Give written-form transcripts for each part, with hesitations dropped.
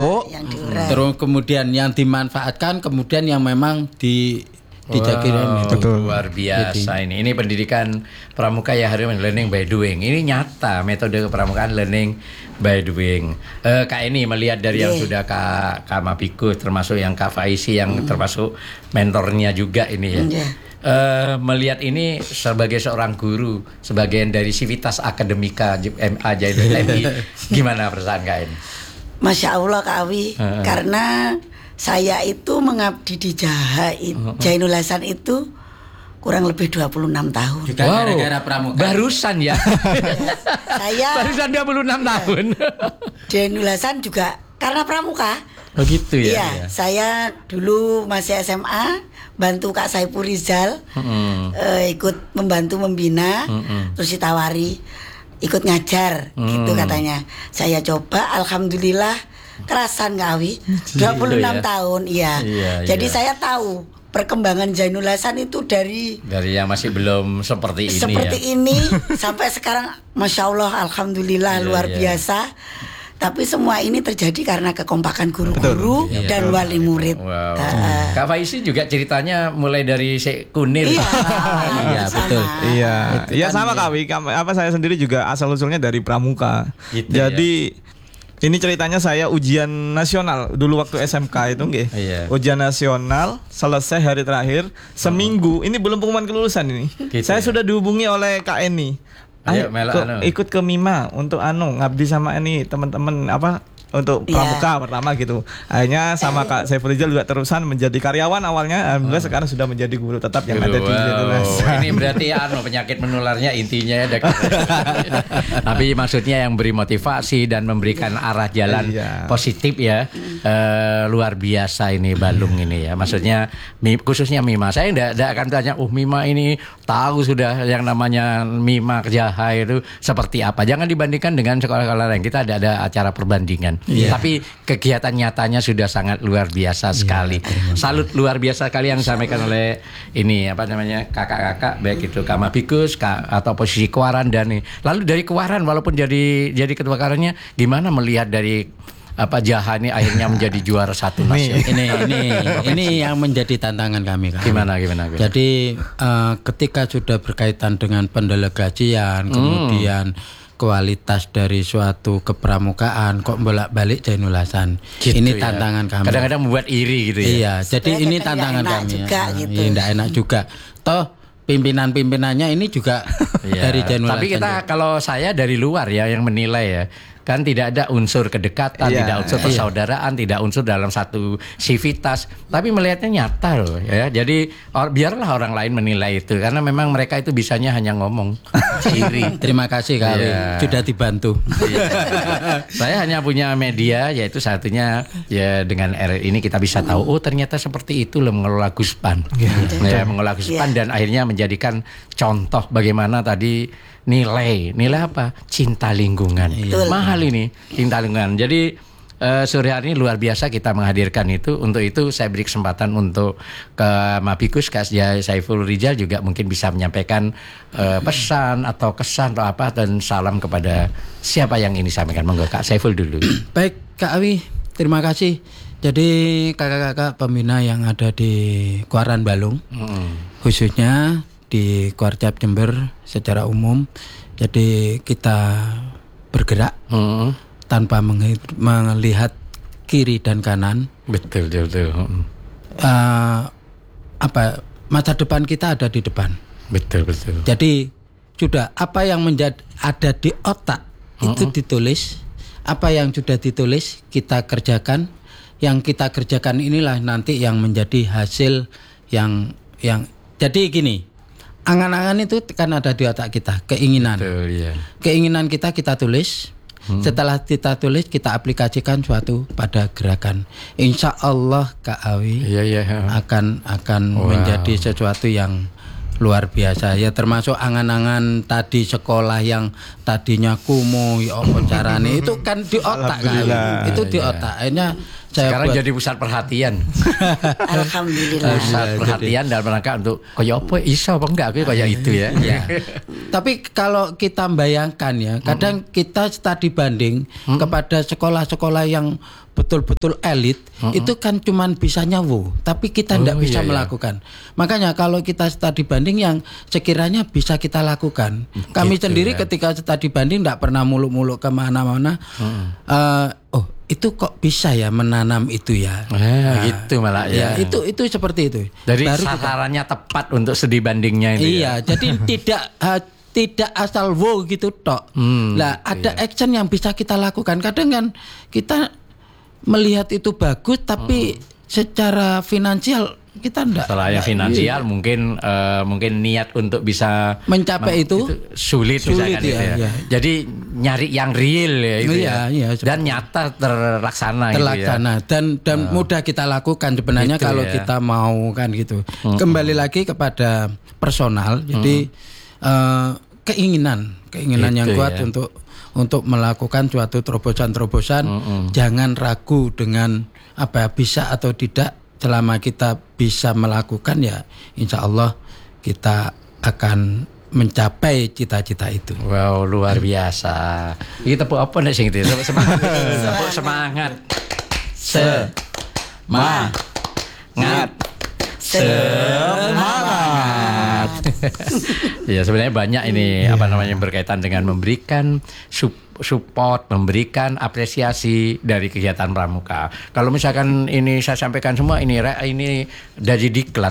dipupuk, terus kemudian yang dimanfaatkan, kemudian yang memang dijaga. Luar biasa ini. Ini pendidikan pramuka ya, harus learning by doing. Ini nyata metode kepramukaan learning by doing. Kak ini melihat dari yang sudah Kak Mapikus, termasuk yang Kak Faisi yang termasuk mentornya juga ini ya. Melihat ini sebagai seorang guru, sebagian dari Civitas Akademika MA Jainul MI, gimana perasaan Kak ini? Masya Allah Kak Awi, karena saya itu mengabdi di Jainul Hasan itu kurang lebih 26 tahun. Juga gara-gara pramuka. Barusan ya. Saya barusan 26 tahun. Jainul Hasan juga karena pramuka. Begitu ya. Iya, saya dulu masih SMA, bantu Kak Saiful Rizal, ikut membantu membina, terus ditawari ikut ngajar, gitu katanya. Saya coba, alhamdulillah kerasan Kak Awi, 26 tahun, iya. Jadi saya tahu perkembangan Jainul Hasan itu dari yang masih belum seperti ini sampai sekarang, Masya Allah, alhamdulillah luar biasa. Tapi semua ini terjadi karena kekompakan guru-guru dan wali murid. Wow. Kak Faisi juga ceritanya mulai dari Kunir. Iya, betul. Iya, sama Kak Wi. Saya sendiri juga asal usulnya dari pramuka. Gitu, jadi ini ceritanya saya ujian nasional dulu waktu SMK itu nggih. Ujian nasional selesai hari terakhir seminggu. Ini belum pengumuman kelulusan ini. Gitu, saya sudah dihubungi oleh Kak Eni. Ayo ikut ke Mima untuk ngabdi sama ini teman-teman untuk pramuka pertama gitu. Akhirnya sama Kak Saiful Rizal juga terusan menjadi karyawan awalnya, alhamdulillah sekarang sudah menjadi guru tetap yang ada di Jainul Hasan. Ini berarti penyakit menularnya intinya ya. Tapi maksudnya yang beri motivasi dan memberikan arah jalan positif ya. Luar biasa ini Balung ini ya. Maksudnya khususnya Mima. Saya enggak akan tanya, Mima ini tahu sudah yang namanya Mima Jaha itu seperti apa. Jangan dibandingkan dengan sekolah-sekolah lain. Kita ada acara perbandingan. Tapi kegiatan nyatanya sudah sangat luar biasa sekali. Salut luar biasa sekali yang disampaikan oleh ini kakak-kakak, baik itu Kak Mapikus atau posisi Kewaran dan lalu dari Kewaran walaupun jadi ketua Kewarannya, gimana melihat dari Jaha ini akhirnya menjadi juara satu nasional. Ini yang menjadi tantangan kami kan. Gimana? Jadi ketika sudah berkaitan dengan pendelegasian, kemudian kualitas dari suatu kepramukaan kok bolak-balik Jainul Hasan. Gitu ini tantangan kami. Kadang-kadang membuat iri gitu ya. Iya, jadi ini tantangan kami. Tidak enak juga. Toh pimpinan-pimpinannya ini juga dari Jainul Hasan. Tapi kalau saya dari luar ya yang menilai ya, kan tidak ada unsur kedekatan, tidak unsur persaudaraan, tidak unsur dalam satu civitas, tapi melihatnya nyata loh ya. Jadi biarlah orang lain menilai itu, karena memang mereka itu bisanya hanya ngomong. Iri. Terima kasih Kak Awi, sudah dibantu. Saya hanya punya media, yaitu satunya ya dengan RRI ini kita bisa tahu ternyata seperti itu loh mengelola Guspan. Mengelola Guspan dan akhirnya menjadikan contoh bagaimana tadi nilai apa? Cinta lingkungan. Mahal ini cinta lingkungan. Jadi sore hari ini luar biasa kita menghadirkan itu. Untuk itu saya beri kesempatan untuk ke Mapikus, Kak Saiful Rizal juga mungkin bisa menyampaikan pesan atau kesan atau apa dan salam kepada siapa yang ini sampaikan. Monggo Kak Saiful dulu. Baik Kak Awi, terima kasih. Jadi kakak-kakak pembina yang ada di Kewaran Balung, khususnya di Kuarcap Jember secara umum, jadi kita bergerak tanpa melihat kiri dan kanan. Betul. Masa depan kita ada di depan. Betul. Jadi sudah apa yang ada di otak itu ditulis, apa yang sudah ditulis kita kerjakan. Yang kita kerjakan inilah nanti yang menjadi hasil yang jadi gini. Angan-angan itu kan ada di otak kita, keinginan. Betul, keinginan kita tulis. Setelah kita tulis, kita aplikasikan suatu pada gerakan. Insya Allah Kak Awi akan menjadi sesuatu yang luar biasa. Ya termasuk angan-angan tadi sekolah yang tadinya kumuh, ya apa carane itu kan di otak Kak Awi. Itu di otak. Akhirnya Sekarang jadi pusat perhatian. Alhamdulillah. Pusat perhatian dalam rangka untuk kayak apa iso apa enggak kayak itu ya. Tapi kalau kita bayangkan ya, kadang kita studi banding kepada sekolah-sekolah yang betul-betul elit, itu kan cuman bisa nyawu, tapi kita tidak bisa melakukan. Makanya kalau kita studi banding yang sekiranya bisa kita lakukan. Kami sendiri ketika studi banding tidak pernah muluk-muluk kemana-mana. Itu kok bisa ya menanam itu ya. Gitu malah ya. Itu seperti itu. Dari sasarannya tepat untuk studi bandingnya itu. Iya, jadi tidak asal wow gitu tok. Nah, ada action yang bisa kita lakukan. Kadang kan kita melihat itu bagus, tapi secara finansial kita enggak. Selain finansial mungkin niat untuk bisa mencapai itu sulit misalkan ya, itu ya. Jadi nyari yang real ya itu dan nyata terlaksana gitu ya. Dan mudah kita lakukan sebenarnya gitu kalau kita mau kan gitu. Kembali lagi kepada personal. Jadi keinginan yang kuat untuk melakukan suatu terobosan-terobosan. Jangan ragu dengan apa bisa atau tidak. Selama kita bisa melakukan ya insya Allah kita akan mencapai cita-cita itu. Wow, luar biasa. Ini tepuk apa nih sing itu? Semangat. Tepuk semangat. Semangat. Ya sebenarnya banyak ini berkaitan dengan memberikan support, memberikan apresiasi dari kegiatan pramuka. Kalau misalkan ini saya sampaikan semua ini dari diklat.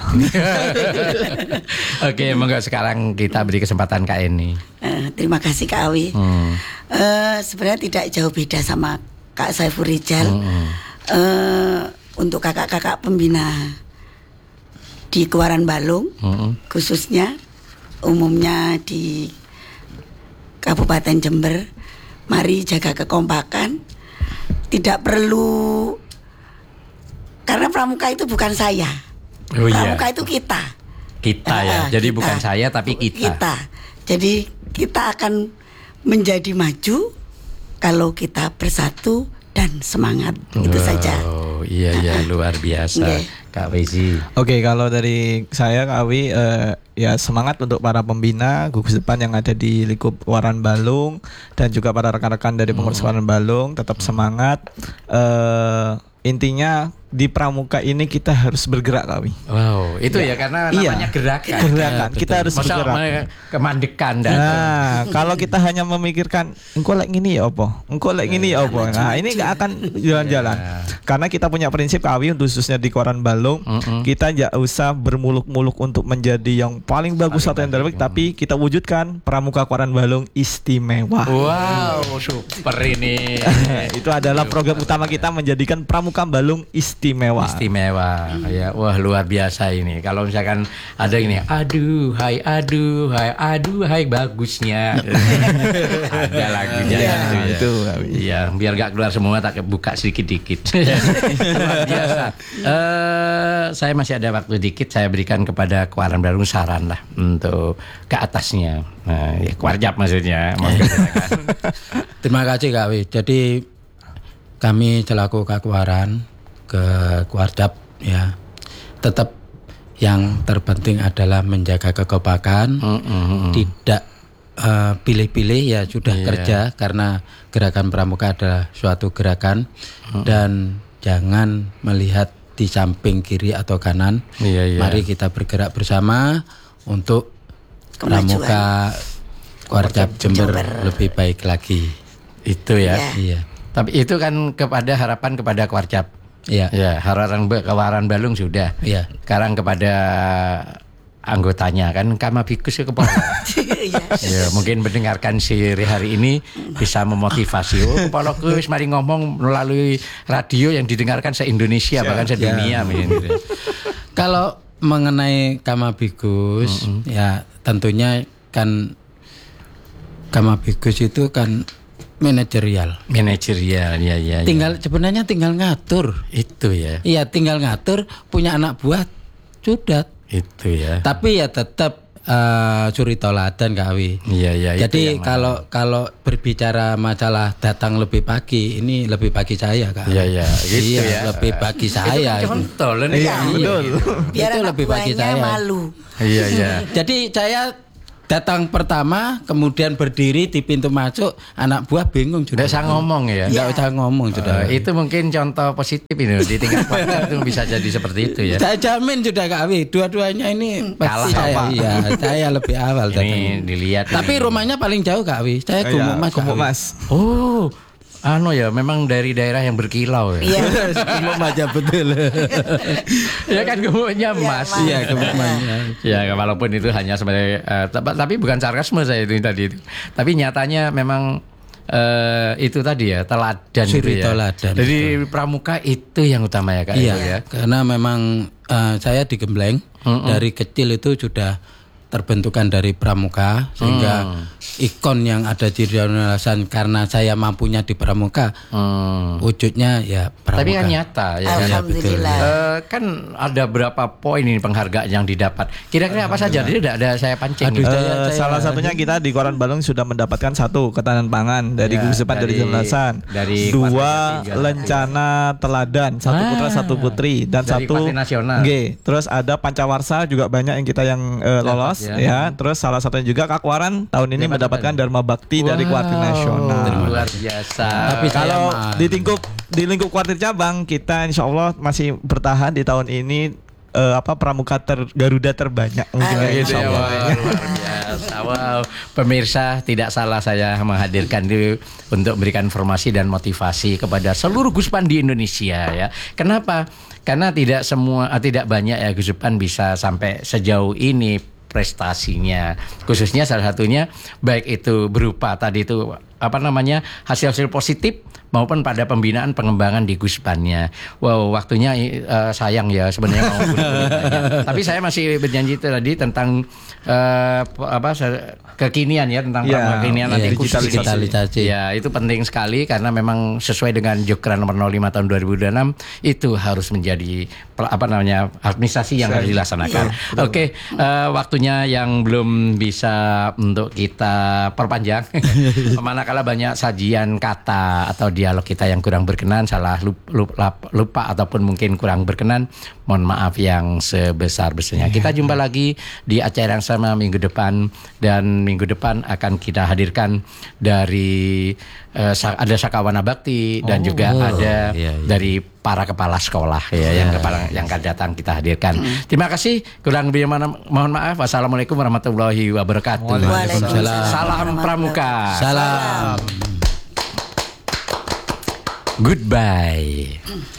Oke, monggo sekarang kita beri kesempatan Kak Eni. Terima kasih Kak Awi. Sebenarnya tidak jauh beda sama Kak Saiful Rijal. Untuk kakak-kakak pembina di Kewaran Balung, khususnya umumnya di Kabupaten Jember. Mari jaga kekompakan. Tidak perlu, karena pramuka itu bukan saya. Pramuka itu kita. Kita ya. Jadi bukan saya tapi kita. Jadi kita akan menjadi maju kalau kita bersatu dan semangat. Itu saja. Iya luar biasa. Kak Wezi. Oke, kalau dari saya Kak Awi, ya semangat untuk para pembina gugus depan yang ada di lingkup Kewaran Balung dan juga para rekan-rekan dari pengurus Kewaran Balung, tetap semangat. Intinya di pramuka ini kita harus bergerak Kak Awi. Wow, itu ya karena namanya gerakan. Gerakan. Kita harus bergerak. Kemandekan dan. Nah, kalau kita hanya memikirkan engkau lek ngini ya apa? Engkau lek ngini ya apa? Nah, ini enggak akan jalan-jalan. Karena kita punya prinsip Kak Awi khususnya di Kewaran Balung, kita enggak usah bermuluk-muluk untuk menjadi yang paling bagus atau yang terbaik, tapi kita wujudkan pramuka Kewaran Balung istimewa. Wow, super ini. Itu adalah program utama kita menjadikan pramuka Balung istimewa. Ya, wah luar biasa ini. Kalau misalkan ada ini, aduh hai bagusnya. Ada lagunya itu. Iya, biar gak keluar semua tak buka sedikit-dikit. Luar biasa. Saya masih ada waktu dikit, saya berikan kepada Kewaran Balung saran lah untuk ke atasnya. Nah, ya Kewarjap maksudnya. Terima kasih Kak Wi. Jadi kami selaku Kewaran ke Kewarjap ya, tetap yang terpenting adalah menjaga kekompakan, tidak pilih-pilih ya sudah kerja, karena gerakan pramuka adalah suatu gerakan dan jangan melihat di samping kiri atau kanan. Mari kita bergerak bersama untuk pramuka Kewarjap Jember lebih baik lagi. Itu ya. Iya. Tapi itu kan harapan kepada Kewarjap. Iya. Ya, harapan Kewaran Balung sudah. Iya. Sekarang kepada anggotanya kan Kamabikus ke kepala. Ya, mungkin mendengarkan siri hari ini bisa memotivasi. Oh, kepala wis mari ngomong melalui radio yang didengarkan se-Indonesia bahkan sedunia gitu. Kalau mengenai Kamabikus ya tentunya kan Kamabikus itu kan manajerial ya. Sebenarnya tinggal ngatur itu ya. Iya, tinggal ngatur, punya anak buah sudah itu ya. Tapi ya tetap suri toladan Kak Awi. Iya. Jadi kalau berbicara masalah datang lebih pagi, ini lebih pagi saya Kak. Iya, gitu ya. Lebih pagi saya. Itu kan contoh loh nih. Iya, betul. Biar Itu anak lebih pagi buahnya saya. malu. Iya. Jadi saya datang pertama, kemudian berdiri di pintu masuk, anak buah bingung Tidak sudah. usah ngomong ya. Nggak usah ngomong sudah. Itu mungkin contoh positif ini di tingkat podcast itu bisa jadi seperti itu ya. Saya jamin sudah Kak Awi, dua-duanya ini pasti Kalah, saya. Pak. Iya, saya lebih awal datang. Ini dilihat. Tapi ini. rumahnya paling jauh Kak Awi. Saya Gumuk Mas. Kak Gumuk Awi. Mas. Oh, ya memang dari daerah yang berkilau ya. Iya. Gumuk Mas ya betul. Ya kan gumuknya emas. Mas. Iya, Gumuk Mas. Ya walaupun itu hanya sebagai tapi bukan sarkasme saya itu tadi itu. Tapi nyatanya memang itu tadi ya teladan Suri gitu ya. teladan, Jadi pramuka itu yang utama ya Kak Iya, itu ya. karena memang saya di Gembleng dari kecil itu sudah terbentukan dari pramuka sehingga ikon yang ada di Rionalasan karena saya mampunya di pramuka wujudnya ya pramuka. Tapi kan nyata ya. Alhamdulillah. Kan ada berapa poin ini penghargaan yang didapat. Kira-kira apa saja? Jadi tidak ada saya pancing. Aduh, gitu. Salah satunya kita di Koran Balung sudah mendapatkan 1 ketahanan pangan dari Ya, gugus depan dari Jemlasan, dari 2 Kuartal 3. lencana teladan, 1 putra 1 putri dan Dari 1 Kuartal Nasional. Terus ada pancawarsa juga banyak yang kita yang lolos ya. Terus salah satunya juga Kakwaran tahun ini mendapatkan Dharma Bakti dari Kuartil Nasional. Luar biasa. Tapi Kalau saya di lingkup kuartir cabang kita insya Allah masih bertahan di tahun ini pramuka Garuda terbanyak mungkin ya, Gitu insya ya, Allah. luar biasa. Wow, pemirsa tidak salah saya menghadirkan diri untuk memberikan informasi dan motivasi kepada seluruh Guspan di Indonesia ya. Kenapa? Karena tidak banyak ya Guspan bisa sampai sejauh ini prestasinya, khususnya salah satunya baik itu berupa tadi itu hasil-hasil positif maupun pada pembinaan pengembangan di Guspannya. Wow, waktunya sayang ya sebenarnya mau banyak. Tapi saya masih berjanji tadi tentang kekinian ya tentang kekinian nanti khusus digitalisasi. Ya, itu penting sekali karena memang sesuai dengan Jokran nomor 05 tahun 2026 itu harus menjadi administrasi yang harus dilaksanakan. Oke, waktunya yang belum bisa untuk kita perpanjang. Manakala banyak sajian kata atau dialog kita yang kurang berkenan, salah lupa ataupun mungkin kurang berkenan, mohon maaf yang sebesar-besarnya. Kita jumpa lagi di acara yang sama minggu depan, dan minggu depan akan kita hadirkan dari ada Sakawana Bakti dan juga ada dari para kepala sekolah yang akan datang kita hadirkan. Terima kasih. Kurang lebih mohon maaf. Wassalamualaikum warahmatullahi wabarakatuh. Waalaikumsalam. Salam Pramuka. Salam. Goodbye.